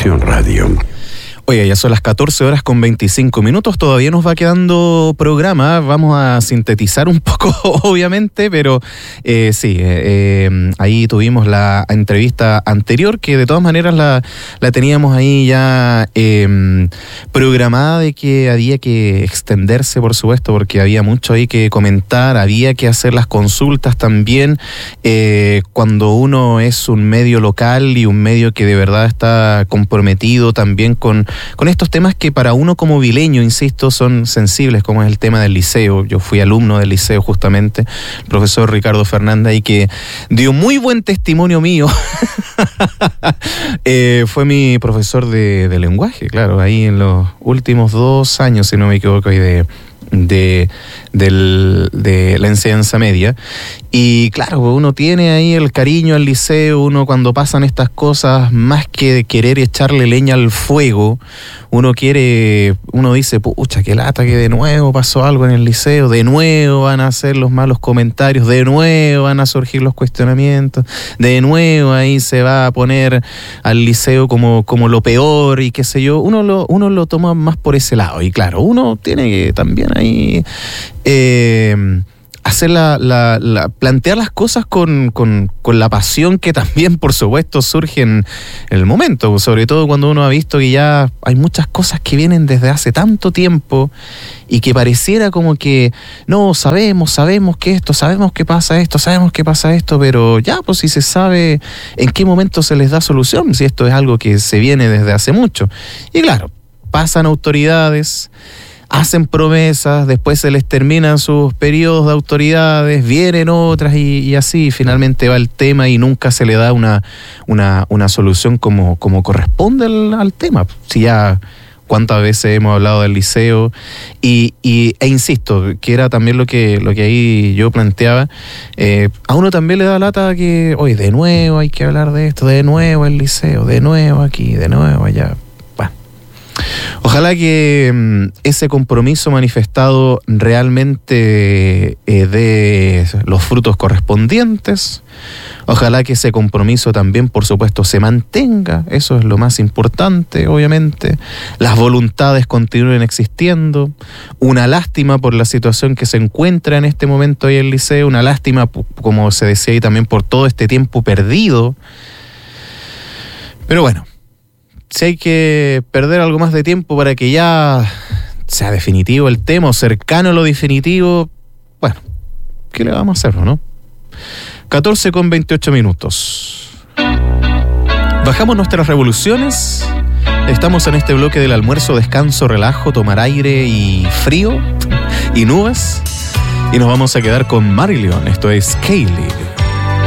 Estación Radio. Oye, ya son las 14:25. Todavía nos va quedando programa. Vamos a sintetizar un poco, obviamente, pero sí, ahí tuvimos la entrevista anterior, que de todas maneras la teníamos ahí ya programada, de que había que extenderse, por supuesto, porque había mucho ahí que comentar, había que hacer las consultas también. Cuando uno es un medio local y un medio que de verdad está comprometido también con estos temas que para uno como vileño, insisto, son sensibles, como es el tema del liceo. Yo fui alumno del liceo justamente, el profesor Ricardo Fernández, y que dio muy buen testimonio mío. Fue mi profesor de lenguaje, claro, ahí en los últimos 2 años, si no me equivoco, ahí de la enseñanza media. Y claro, uno tiene ahí el cariño al liceo. Uno, cuando pasan estas cosas, más que querer echarle leña al fuego, uno dice, pucha, qué lata que de nuevo pasó algo en el liceo, de nuevo van a hacer los malos comentarios, de nuevo van a surgir los cuestionamientos, de nuevo ahí se va a poner al liceo como lo peor y qué sé yo. Uno lo toma más por ese lado. Y claro, uno tiene que también ahí hacer plantear las cosas con la pasión que también, por supuesto, surge en el momento, sobre todo cuando uno ha visto que ya hay muchas cosas que vienen desde hace tanto tiempo y que pareciera como que no, sabemos que esto, sabemos que pasa esto, pero ya, pues si se sabe en qué momento se les da solución, si esto es algo que se viene desde hace mucho. Y claro, pasan autoridades, hacen promesas, después se les terminan sus periodos de autoridades, vienen otras y así finalmente va el tema y nunca se le da una solución como corresponde al tema. Si ya cuántas veces hemos hablado del liceo e insisto, que era también lo que ahí yo planteaba, a uno también le da lata que, oye, de nuevo hay que hablar de esto, de nuevo el liceo, de nuevo aquí, de nuevo allá. Ojalá que ese compromiso manifestado realmente dé los frutos correspondientes. Ojalá que ese compromiso también, por supuesto, se mantenga. Eso es lo más importante, obviamente. Las voluntades continúen existiendo. Una lástima por la situación que se encuentra en este momento ahí en el liceo. Una lástima, como se decía ahí también, por todo este tiempo perdido. Pero bueno, si hay que perder algo más de tiempo para que ya sea definitivo el tema o cercano a lo definitivo, bueno, ¿qué le vamos a hacer, no? 14:28. Bajamos nuestras revoluciones. Estamos en este bloque del almuerzo, descanso, relajo, tomar aire y frío y nubes. Y nos vamos a quedar con Marillion. Esto es Kaylee.